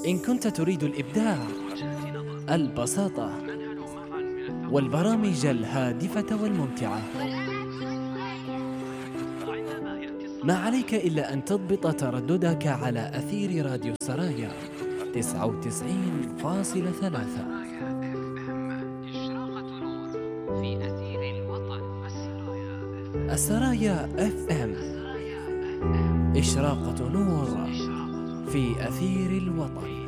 إن كنت تريد الإبداع، البساطة، والبرامج الهادفة والممتعة، ما عليك إلا أن تضبط ترددك على أثير راديو سرايا 99.3. السرايا اف ام، إشراقة نور في أثير الوطن.